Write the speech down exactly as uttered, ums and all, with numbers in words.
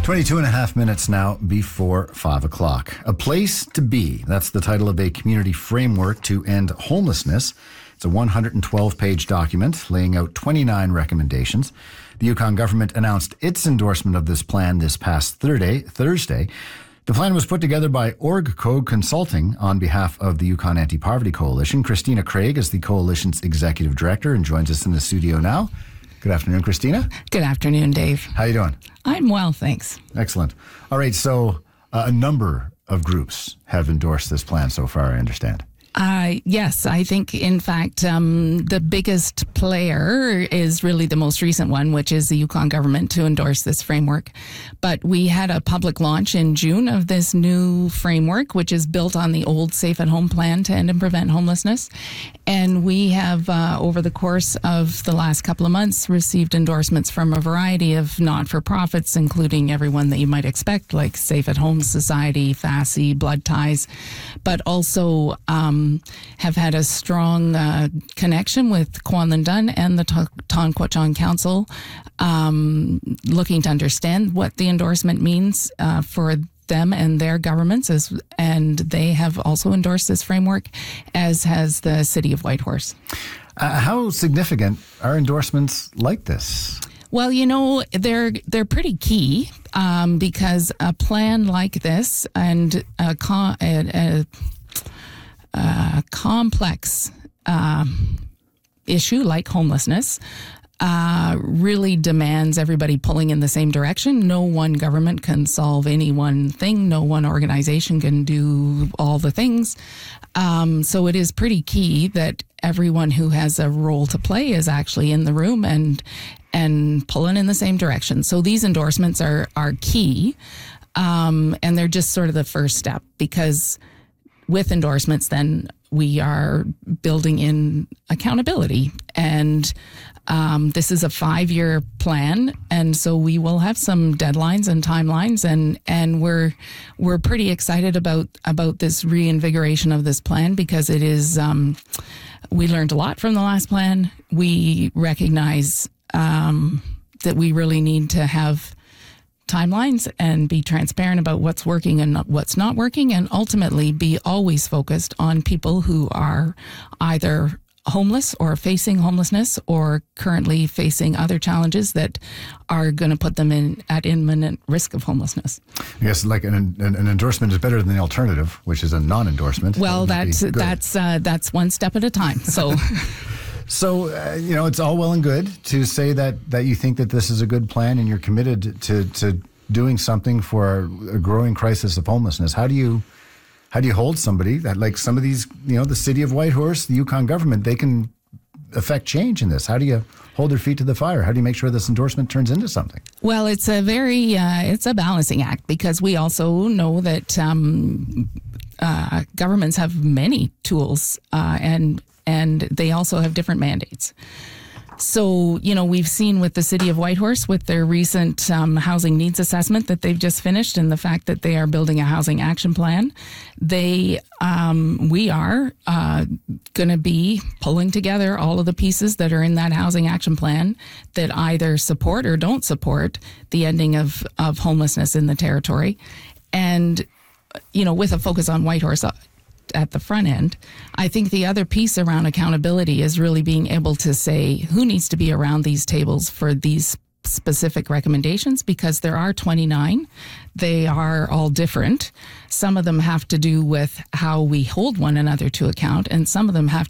twenty-two and a half minutes now before five o'clock. A Place to Be. That's the title of a community framework to end homelessness. It's a one hundred twelve page document laying out twenty-nine recommendations. The Yukon government announced its endorsement of this plan this past Thursday. Thursday. The plan was put together by OrgCode Consulting on behalf of the Yukon Anti-Poverty Coalition. Christina Craig is the coalition's executive director and joins us in the studio now. Good afternoon, Christina. Good afternoon, Dave. How you doing? I'm well, thanks. Excellent. All right, so uh, a number of groups have endorsed this plan so far, I understand. Uh, yes, I think, in fact, um, the biggest player is really the most recent one, which is the Yukon government to endorse this framework. But we had a public launch in June of this new framework, which is built on the old Safe at Home plan to end and prevent homelessness. And we have, uh, over the course of the last couple of months, received endorsements from a variety of not-for-profits, including everyone that you might expect, like Safe at Home Society, F A S I, Blood Ties, but also um, have had a strong uh, connection with Kwan Dun and the Ton Kwat Chong Council, um, looking to understand what the endorsement means uh, for them and their governments, as, and they have also endorsed this framework, as has the City of Whitehorse. Uh, how significant are endorsements like this? Well, you know, they're they're pretty key um, because a plan like this and a, con- a, a Uh, complex uh, issue like homelessness uh, really demands everybody pulling in the same direction. No one government can solve any one thing. No one organization can do all the things. Um, so it is pretty key that everyone who has a role to play is actually in the room and and pulling in the same direction. So these endorsements are are key, um, and they're just sort of the first step, because with endorsements, then we are building in accountability. And um, this is a five-year plan, and so we will have some deadlines and timelines, and and we're we're pretty excited about about this reinvigoration of this plan, because it is um, we learned a lot from the last plan. We recognize um, that we really need to have timelines and be transparent about what's working and what's not working, and ultimately be always focused on people who are either homeless or facing homelessness or currently facing other challenges that are going to put them in at imminent risk of homelessness. I guess like an, an, an endorsement is better than the alternative, which is a non-endorsement. Well, that that's that's uh, that's one step at a time. So. So, uh, you know, it's all well and good to say that, that you think that this is a good plan and you're committed to, to doing something for a growing crisis of homelessness. How do you how do you hold somebody that, like some of these, you know, the City of Whitehorse, the Yukon government, they can affect change in this? How do you hold their feet to the fire? How do you make sure this endorsement turns into something? Well, it's a very, uh, it's a balancing act, because we also know that um, uh, governments have many tools uh, and and they also have different mandates. So, you know, we've seen with the City of Whitehorse, with their recent um, housing needs assessment that they've just finished, and the fact that they are building a housing action plan, they, um, we are uh, going to be pulling together all of the pieces that are in that housing action plan that either support or don't support the ending of, of homelessness in the territory. And, you know, with a focus on Whitehorse at the front end, I think the other piece around accountability is really being able to say who needs to be around these tables for these specific recommendations, because there are twenty-nine. They are all different. Some of them have to do with how we hold one another to account, and some of them have